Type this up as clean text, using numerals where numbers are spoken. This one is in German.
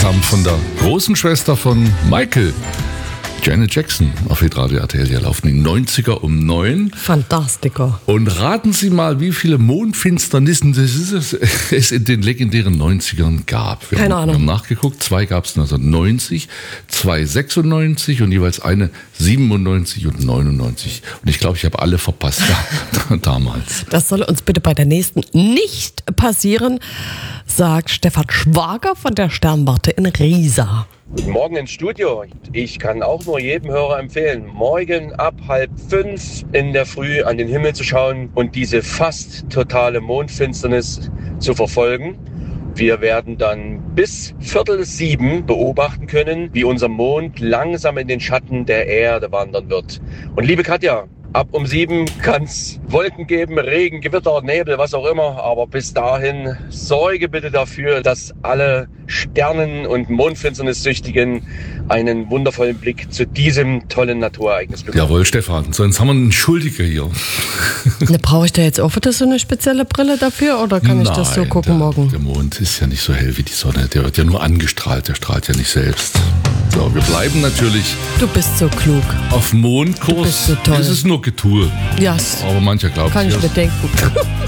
kam von der großen Schwester von Michael, Janet Jackson, auf Hitradio RTL. Hier laufen die 90er um 9. Fantastiker. Und raten Sie mal, wie viele Mondfinsternissen es in den legendären 90ern gab. Keine Ahnung. Wir haben nachgeguckt, 2 gab es 1990, 2 96 und jeweils eine 97 und 99. Und ich glaube, ich habe alle verpasst damals. Das soll uns bitte bei der nächsten nicht passieren, sagt Stefan Schwager von der Sternwarte in Riesa. Guten Morgen ins Studio. Ich kann auch nur jedem Hörer empfehlen, morgen ab 4:30 in der Früh an den Himmel zu schauen und diese fast totale Mondfinsternis zu verfolgen. Wir werden dann bis 6:45 beobachten können, wie unser Mond langsam in den Schatten der Erde wandern wird. Und liebe Katja, ab um 7 kann es Wolken geben, Regen, Gewitter, Nebel, was auch immer. Aber bis dahin sorge bitte dafür, dass alle Sternen- und Mondfinsternissüchtigen einen wundervollen Blick zu diesem tollen Naturereignis bekommen. Jawohl, Stefan, sonst haben wir einen Schuldiger hier. Brauche ich da jetzt auch wieder so eine spezielle Brille dafür oder kann ich das so gucken morgen? Der Mond ist ja nicht so hell wie die Sonne. Der wird ja nur angestrahlt, der strahlt ja nicht selbst. So, wir bleiben natürlich Du bist so klug. auf Mondkurs. Du bist so toll. Es ist nur Getue. Ja, Aber mancher glaubt kann ich es. bedenken.